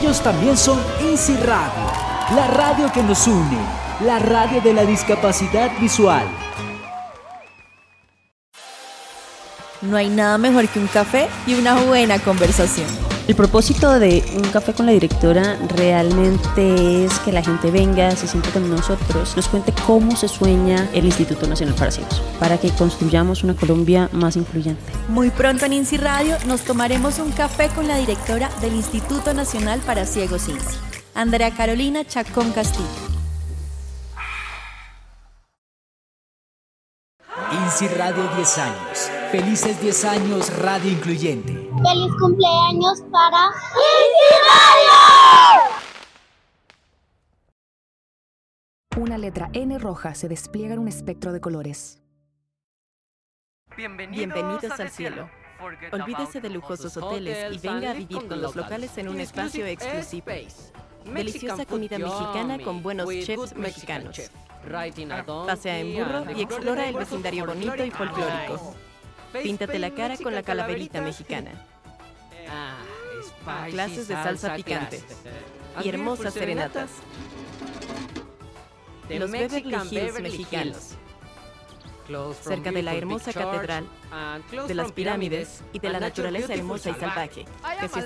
Ellos también son Easy Radio, la radio que nos une, la radio de la discapacidad visual. No hay nada mejor que un café y una buena conversación. El propósito de Un Café con la Directora realmente es que la gente venga, se siente con nosotros, nos cuente cómo se sueña el Instituto Nacional para Ciegos, para que construyamos una Colombia más incluyente. Muy pronto en INSI Radio nos tomaremos un café con la directora del Instituto Nacional para Ciegos INSI, Andrea Carolina Chacón Castillo. INSI Radio 10 años. Felices 10 años, Radio Incluyente. ¡Feliz cumpleaños para INSI Radio! Una letra N roja se despliega en un espectro de colores. Bienvenidos al cielo. Olvídese de lujosos hoteles y venga a vivir con los locales en un espacio exclusivo. Deliciosa comida mexicana con buenos chefs mexicanos. Pasea en burro y explora el vecindario bonito y folclórico. Píntate la cara con la calaverita mexicana. Clases de salsa picante y hermosas serenatas. Los Beverly Hills mexicanos. Cerca de la hermosa catedral, de las pirámides y de la naturaleza hermosa y salvaje, que se